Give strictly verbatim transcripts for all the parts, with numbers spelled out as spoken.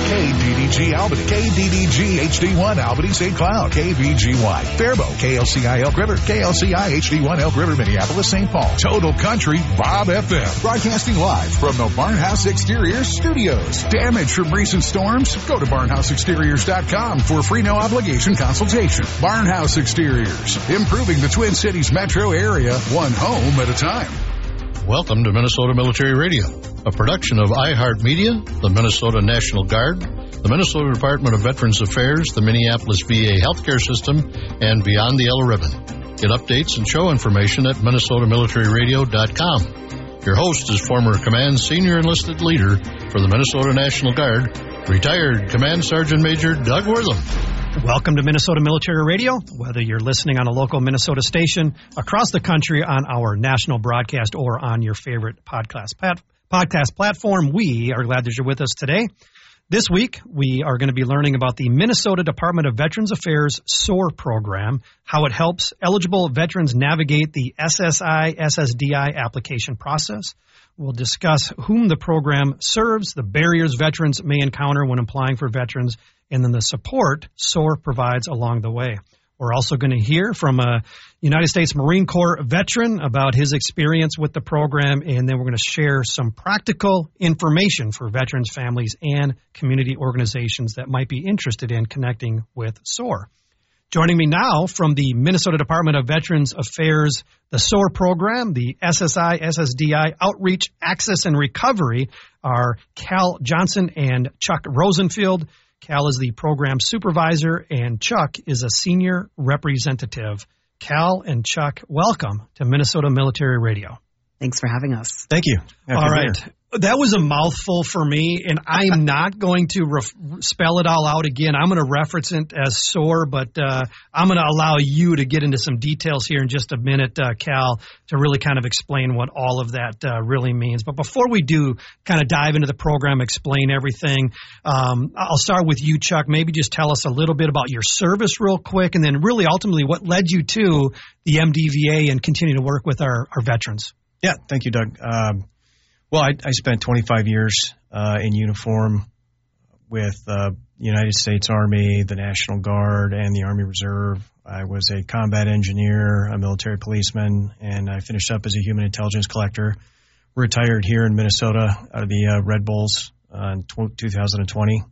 K D D G Albany, K D D G H D one Albany Saint Cloud, K V G Y Faribault, K L C I Elk River, K L C I H D one Elk River, Minneapolis, Saint Paul. Total Country Bob F M. Broadcasting live from the Barnhouse Exteriors studios. Damage from recent storms? Go to barnhouse exteriors dot com for free no obligation consultation. Barnhouse Exteriors, improving the Twin Cities metro area, one home at a time. Welcome to Minnesota Military Radio, a production of iHeartMedia, the Minnesota National Guard, the Minnesota Department of Veterans Affairs, the Minneapolis V A Healthcare System, and Beyond the Yellow Ribbon. Get updates and show information at minnesota military radio dot com. Your host is former Command Senior Enlisted Leader for the Minnesota National Guard, retired Command Sergeant Major Doug Wortham. Welcome to Minnesota Military Radio. Whether you're listening on a local Minnesota station, across the country on our national broadcast, or on your favorite podcast pat- podcast platform, we are glad that you're with us today. This week, we are going to be learning about the Minnesota Department of Veterans Affairs SOAR program, how it helps eligible veterans navigate the S S I S S D I application process. We'll discuss whom the program serves, the barriers veterans may encounter when applying for veterans, and then the support SOAR provides along the way. We're also going to hear from a United States Marine Corps veteran about his experience with the program, and then we're going to share some practical information for veterans, families, and community organizations that might be interested in connecting with SOAR. Joining me now from the Minnesota Department of Veterans Affairs, the SOAR program, the S S I S S D I Outreach, Access, and Recovery are Cal Johnson and Chuck Rosenfield. Cal is the program supervisor, and Chuck is a senior representative. Cal and Chuck, welcome to Minnesota Military Radio. Thanks for having us. Thank you. Happy All right. Here. That was a mouthful for me, and I'm not going to ref- spell it all out again. I'm going to reference it as SOAR, but uh, I'm going to allow you to get into some details here in just a minute, uh, Cal, to really kind of explain what all of that uh, really means. But before we do kind of dive into the program, explain everything, um, I'll start with you, Chuck. Maybe just tell us a little bit about your service real quick, and then really ultimately what led you to the M D V A and continue to work with our, our veterans. Yeah, thank you, Doug. Um, Well, I, I spent twenty-five years uh, in uniform with the uh, United States Army, the National Guard, and the Army Reserve. I was a combat engineer, a military policeman, and I finished up as a human intelligence collector. Retired here in Minnesota out of the uh, Red Bulls uh, in two thousand twenty.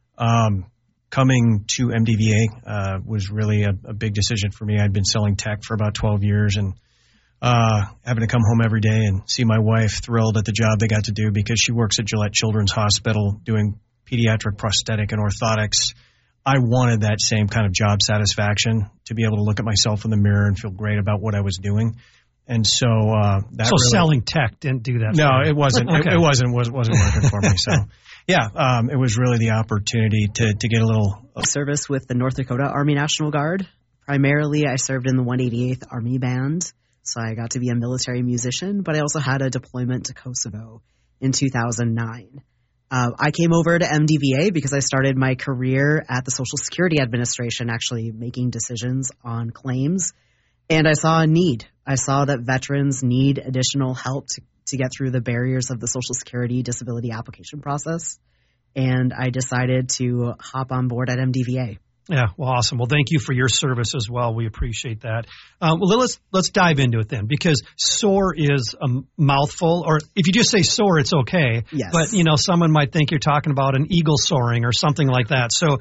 Um, coming to M D V A uh, was really a, a big decision for me. I'd been selling tech for about twelve years, and Uh, having to come home every day and see my wife thrilled at the job they got to do because she works at Gillette Children's Hospital doing pediatric prosthetic and orthotics. I wanted that same kind of job satisfaction, to be able to look at myself in the mirror and feel great about what I was doing. And so uh, that So really, selling tech didn't do that. No, for it wasn't. okay. it, it wasn't. Was, wasn't working for me. So, yeah, um, it was really the opportunity to to get a little uh, service with the North Dakota Army National Guard. Primarily, I served in the one eighty-eighth Army Band. So I got to be a military musician, but I also had a deployment to Kosovo in two thousand nine. Uh, I came over to M D V A because I started my career at the Social Security Administration, actually making decisions on claims. And I saw a need. I saw that veterans need additional help to, to get through the barriers of the Social Security disability application process. And I decided to hop on board at M D V A. Yeah, well, awesome. Well, thank you for your service as well. We appreciate that. Um, well, let's let's dive into it then, because SOAR is a mouthful, or if you just say SOAR, it's okay. Yes. But, you know, someone might think you're talking about an eagle soaring or something like that. So,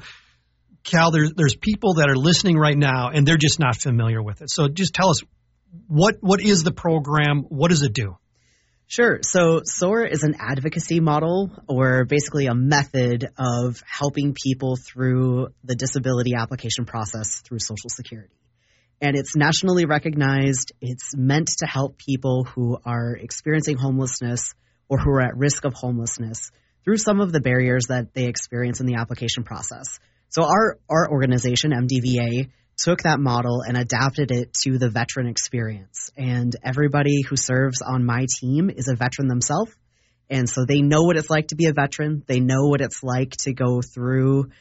Cal, there's, there's people that are listening right now, and they're just not familiar with it. So just tell us, what what is the program? What does it do? Sure. So SOAR is an advocacy model, or basically a method of helping people through the disability application process through Social Security. And it's nationally recognized. It's meant to help people who are experiencing homelessness or who are at risk of homelessness through some of the barriers that they experience in the application process. So our, our organization, M D V A, took that model and adapted it to the veteran experience. And everybody who serves on my team is a veteran themselves. And so they know what it's like to be a veteran. They know what it's like to go through